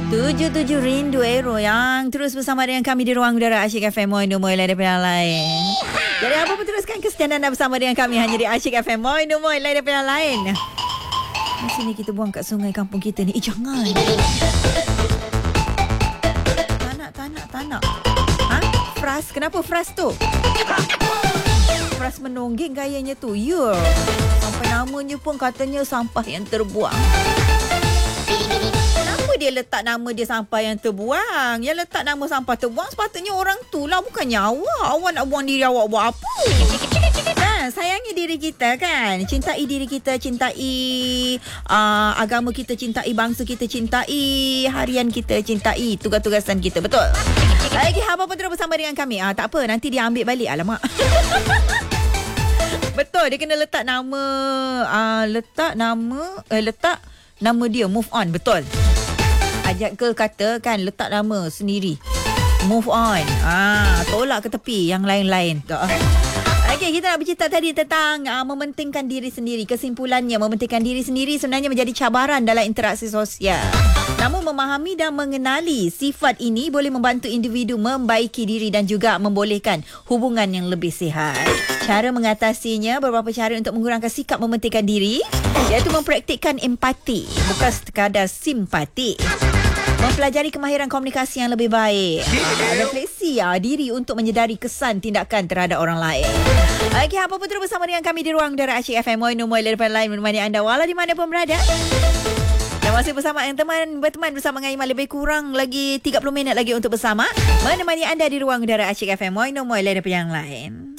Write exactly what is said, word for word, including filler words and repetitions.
tujuh tujuh Rindu Aero yang terus bersama dengan kami di ruang udara Asyik F M Moin Moin daripada yang lain. Jadi apa pun teruskan kesetiaan anda bersama dengan kami hanya di Asyik F M Moin Moin daripada yang lain. Di sini kita buang kat sungai kampung kita ni. Eh jangan. Tak nak, tak nak, tak nak. Ha? Fras, kenapa fras tu? Fras menonggeng gayanya tu. Ya. Sampai namanya pun katanya sampah yang terbuang. Dia letak nama dia sampah yang terbuang. Yang letak nama sampah terbuang sepatutnya orang tu lah, bukannya awak. Awak nak buang diri awak buat apa? Kan, sayangi diri kita kan. Cintai diri kita, cintai uh, agama kita, cintai bangsa kita, cintai harian kita, cintai tugas-tugasan kita. Betul? Lagi apa pun terus bersama dengan kami. Ah, tak apa, nanti dia ambil balik. Alamak. Betul, dia kena letak nama uh, letak nama uh, letak nama dia, move on. Betul. Ajak ke kata kan, letak nama sendiri, move on. Ah, tolak ke tepi yang lain-lain. Okey, kita nak bercerita tadi tentang uh, mementingkan diri sendiri. Kesimpulannya, mementingkan diri sendiri sebenarnya menjadi cabaran dalam interaksi sosial. Namun memahami dan mengenali sifat ini boleh membantu individu membaiki diri dan juga membolehkan hubungan yang lebih sihat. Cara mengatasinya, beberapa cara untuk mengurangkan sikap mementingkan diri, iaitu mempraktikkan empati, bukan sekadar simpati. Mempelajari kemahiran komunikasi yang lebih baik. Ha, refleksi ya, diri untuk menyedari kesan tindakan terhadap orang lain. Okey, apa pun terus bersama dengan kami di ruang udara Asyik F M Moin Moin daripada lain menemani anda walau di mana pun berada. Dan masih bersama dengan teman berteman bersama dengan Iman, lebih kurang lagi tiga puluh minit lagi untuk bersama menemani anda di ruang udara Asyik F M Moin Moin daripada yang lain.